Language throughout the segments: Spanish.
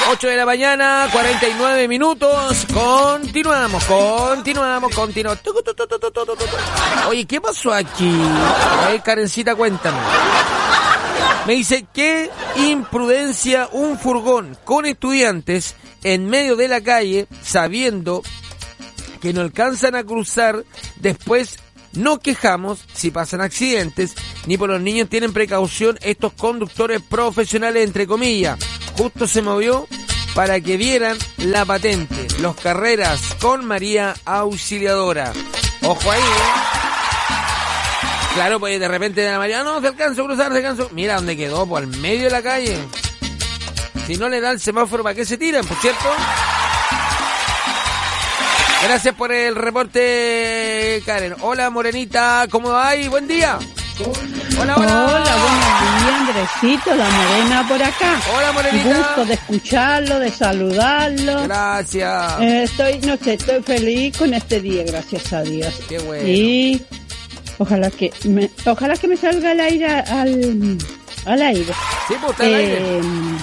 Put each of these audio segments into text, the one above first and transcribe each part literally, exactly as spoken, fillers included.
ocho de la mañana, cuarenta y nueve minutos. Continuamos, continuamos, continuamos. Oye, ¿qué pasó aquí? A ver, Karencita, cuéntame. Me dice, qué imprudencia un furgón con estudiantes en medio de la calle, sabiendo que no alcanzan a cruzar. Después no quejamos si pasan accidentes, ni por los niños tienen precaución estos conductores profesionales, entre comillas. Justo se movió para que vieran la patente. Los Carreras con María Auxiliadora. Ojo ahí, ¿eh? Claro, pues de repente de la María, no, se alcanzó a cruzar, se alcanzó. Mira dónde quedó, pues al medio de la calle. Si no le da el semáforo, ¿para qué se tiran, por cierto? Gracias por el reporte, Karen. Hola, Morenita, ¿cómo va ahí? Buen día. Hola, hola. Hola, buenos días, Andresito, la Morena por acá. Hola, Morenita. Gusto de escucharlo, de saludarlo. Gracias. Eh, estoy, no sé, estoy feliz con este día, gracias a Dios. Qué bueno. Y ojalá que me, ojalá que me salga al aire, al, al aire. Sí, pues está al eh, aire.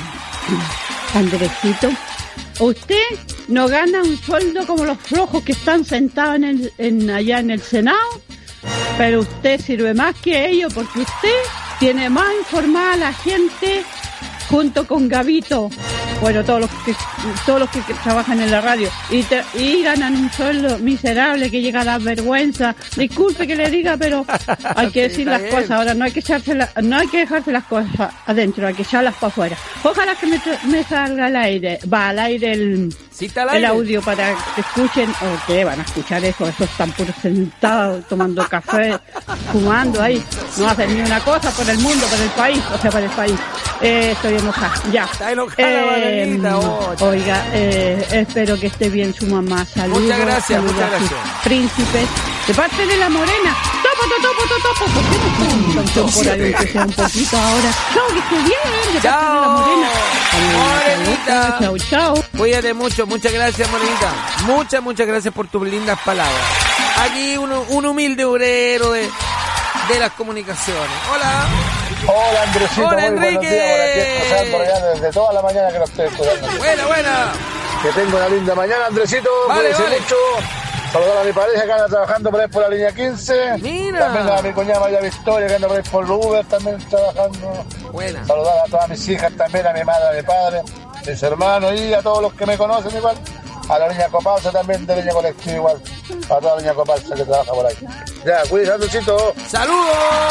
Andresito, usted no gana un sueldo como los flojos que están sentados en el, en, allá en el Senado, pero usted sirve más que ellos porque usted tiene más informada a la gente junto con Gabito, bueno, todos los que todos los que, que trabajan en la radio y, te, y ganan un sueldo miserable que llega a dar vergüenza. Disculpe que le diga, pero hay que decir las cosas. Ahora no hay que echarse la, no hay que dejarse las cosas adentro, hay que echarlas para afuera. Ojalá que me, me salga al aire, va al aire el, ¿Sí está al el aire? audio para que escuchen, o que van a escuchar eso, esos están puros sentados tomando café, fumando ahí, no hacen ni una cosa por el mundo, por el país, o sea, para el país. Eh, estoy enojada, ya. Está enojada, eh, Morenita, oh, oiga, eh, espero que esté bien su mamá. Saludos. Muchas gracias, saludos muchas a sus gracias. príncipes, de parte de la Morena. Topo, topo, topo, topo. ¿Por qué no ponen un canción por ahí que sea un poquito ahora? Chao, que esté bien, de parte de la Morena. Morenita. Chao, chao. Cuídate mucho, muchas gracias, Morenita. Muchas, muchas gracias por tus lindas palabras. Aquí un, un humilde obrero de, de las comunicaciones. Hola. Hola, Andresito. Hola, muy Enrique. buenos días por aquí, pasando ya desde toda la mañana que lo estoy escuchando. Buena, buena. Que tengo una linda mañana, Andresito. Vale, Cuídense vale. mucho. Saludar a mi pareja que anda trabajando por ahí por la línea quince. Mira. También a mi cuñada María Victoria que anda por ahí por Uber también trabajando. Buena. Saludar a todas mis hijas también, a mi madre, a mi padre, a mis hermanos y a todos los que me conocen igual. A la niña Copalza también, de Leña Colectiva igual. A toda la niña Copalza que trabaja por ahí. Ya, cuídense, Andresito. ¡Saludos!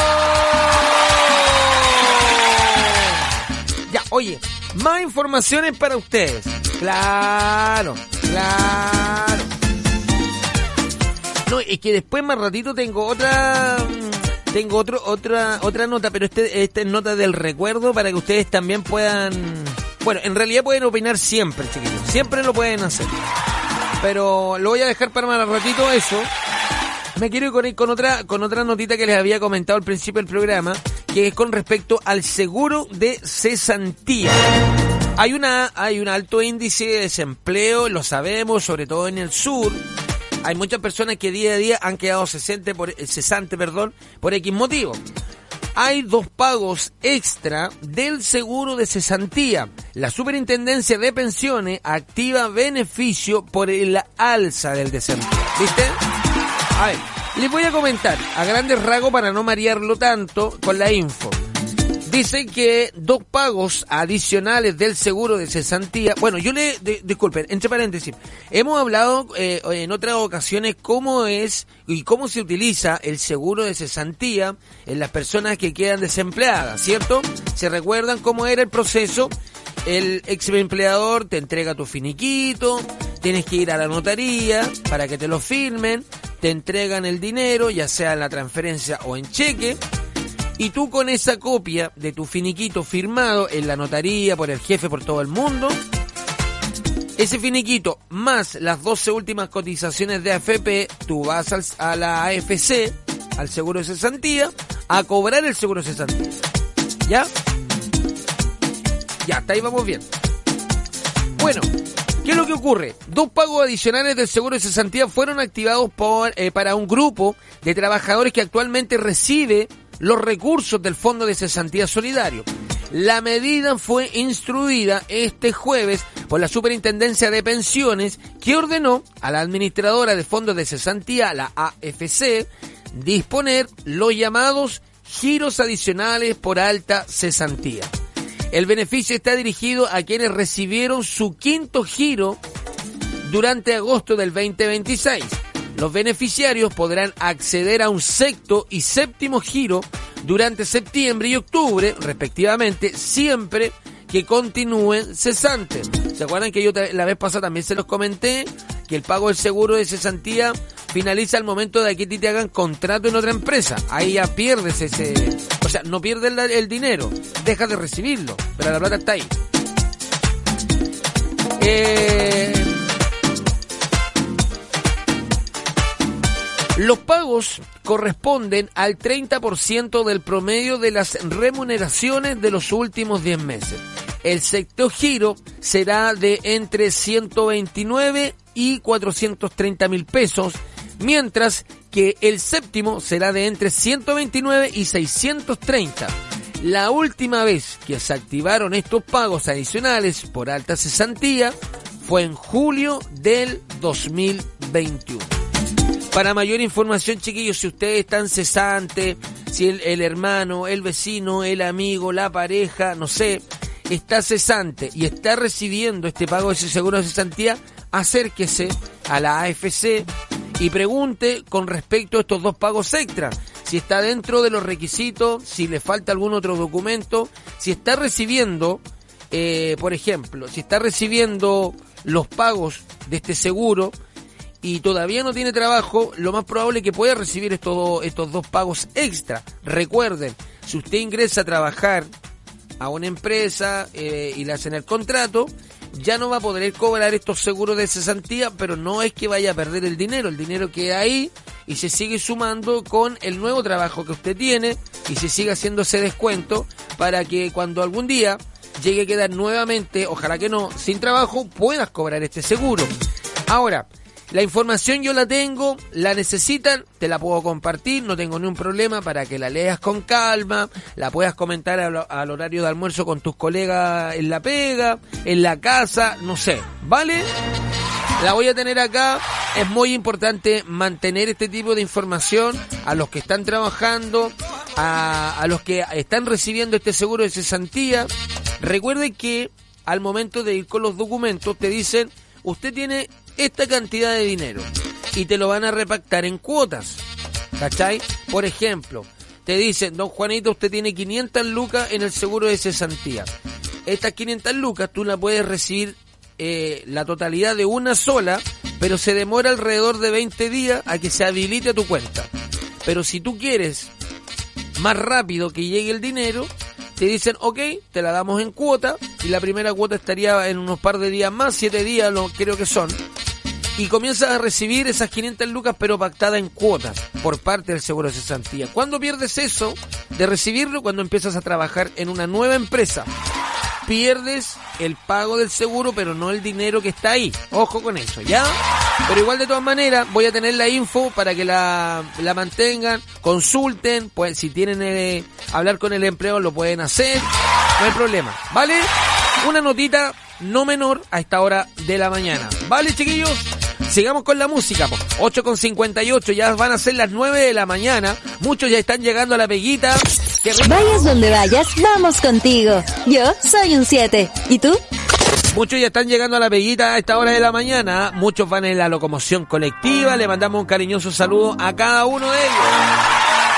Ya, oye, más informaciones para ustedes. Claro, claro. No, es que después más ratito tengo otra... Tengo otro, otra, otra nota, pero este, esta es nota del recuerdo para que ustedes también puedan... Bueno, en realidad pueden opinar siempre, chiquillos. Siempre lo pueden hacer. Pero lo voy a dejar para más ratito eso. Me quiero ir con, con otra con otra notita que les había comentado al principio del programa, que es con respecto al seguro de cesantía. Hay una hay un alto índice de desempleo, lo sabemos, sobre todo en el sur. Hay muchas personas que día a día han quedado cesante por, cesante, perdón, por X motivo. Hay dos pagos extra del seguro de cesantía. La Superintendencia de Pensiones activa beneficio por el alza del desempleo. ¿Viste? A ver, les voy a comentar a grandes rasgos para no marearlo tanto con la info. Dicen que dos pagos adicionales del seguro de cesantía... Bueno, yo le... De, disculpen, entre paréntesis. Hemos hablado eh, en otras ocasiones cómo es y cómo se utiliza el seguro de cesantía en las personas que quedan desempleadas, ¿cierto? ¿Se recuerdan cómo era el proceso? El ex empleador te entrega tu finiquito, tienes que ir a la notaría para que te lo firmen, te entregan el dinero, ya sea en la transferencia o en cheque... Y tú con esa copia de tu finiquito firmado en la notaría por el jefe, por todo el mundo, ese finiquito más las doce últimas cotizaciones de A F P, tú vas al, a la A F C, al seguro de cesantía, a cobrar el seguro de cesantía. ¿Ya? Ya, hasta ahí vamos bien. Bueno, ¿qué es lo que ocurre? Dos pagos adicionales del seguro de cesantía fueron activados por eh, para un grupo de trabajadores que actualmente recibe los recursos del Fondo de Cesantía Solidario. La medida fue instruida este jueves por la Superintendencia de Pensiones, que ordenó a la administradora de fondos de cesantía, la A F C, disponer los llamados giros adicionales por alta cesantía. El beneficio está dirigido a quienes recibieron su quinto giro durante agosto del veinte veintiséis. Los beneficiarios podrán acceder a un sexto y séptimo giro durante septiembre y octubre, respectivamente, siempre que continúen cesantes. ¿Se acuerdan que yo la vez pasada también se los comenté? Que el pago del seguro de cesantía finaliza al momento de que te hagan contrato en otra empresa. Ahí ya pierdes ese... O sea, no pierdes el, el dinero, dejas de recibirlo, pero la plata está ahí. Eh... Los pagos corresponden al treinta por ciento del promedio de las remuneraciones de los últimos diez meses. El sexto giro será de entre ciento veintinueve y cuatrocientos treinta mil pesos, mientras que el séptimo será de entre ciento veintinueve y seiscientos treinta. La última vez que se activaron estos pagos adicionales por alta cesantía fue en julio del dos mil veintiuno. Para mayor información, chiquillos, si ustedes están cesantes, si el, el hermano, el vecino, el amigo, la pareja, no sé, está cesante y está recibiendo este pago de ese seguro de cesantía, acérquese a la A F C y pregunte con respecto a estos dos pagos extra. Si está dentro de los requisitos, si le falta algún otro documento, si está recibiendo, eh, por ejemplo, si está recibiendo los pagos de este seguro y todavía no tiene trabajo, lo más probable es que pueda recibir estos, estos dos pagos extra. Recuerden, si usted ingresa a trabajar a una empresa eh, y le hacen el contrato, ya no va a poder cobrar estos seguros de cesantía, pero no es que vaya a perder el dinero. El dinero queda ahí y se sigue sumando con el nuevo trabajo que usted tiene y se sigue haciendo ese descuento para que cuando algún día llegue a quedar nuevamente, ojalá que no, sin trabajo, puedas cobrar este seguro. Ahora, la información yo la tengo, la necesitan, te la puedo compartir, no tengo ningún problema para que la leas con calma, la puedas comentar al, al horario de almuerzo con tus colegas en la pega, en la casa, no sé, ¿vale? La voy a tener acá. Es muy importante mantener este tipo de información a los que están trabajando, a, a los que están recibiendo este seguro de cesantía. Recuerde que al momento de ir con los documentos te dicen, usted tiene esta cantidad de dinero y te lo van a repactar en cuotas, ¿cachai? Por ejemplo, te dicen, don Juanito, usted tiene quinientas lucas en el seguro de cesantía. Estas quinientas lucas tú las puedes recibir eh, la totalidad de una sola, pero se demora alrededor de veinte días a que se habilite a tu cuenta. Pero si tú quieres más rápido que llegue el dinero, te dicen, ok, te la damos en cuota, y la primera cuota estaría en unos par de días más, siete días lo creo que son, y comienzas a recibir esas quinientas lucas, pero pactada en cuotas, por parte del seguro de cesantía. ¿Cuándo pierdes eso de recibirlo? Cuando empiezas a trabajar en una nueva empresa. Pierdes el pago del seguro, pero no el dinero que está ahí. Ojo con eso, ¿ya? Pero igual, de todas maneras, voy a tener la info para que la, la mantengan, consulten, pues si tienen que eh, hablar con el empleado lo pueden hacer, no hay problema, ¿vale? Una notita no menor a esta hora de la mañana, ¿vale, chiquillos? Sigamos con la música, po. ocho con cincuenta y ocho, ya van a ser las nueve de la mañana, muchos ya están llegando a la peguita. Vayas donde vayas, vamos contigo. Yo soy un siete, ¿y tú? Muchos ya están llegando a la peguita a esta hora de la mañana, muchos van en la locomoción colectiva, le mandamos un cariñoso saludo a cada uno de ellos.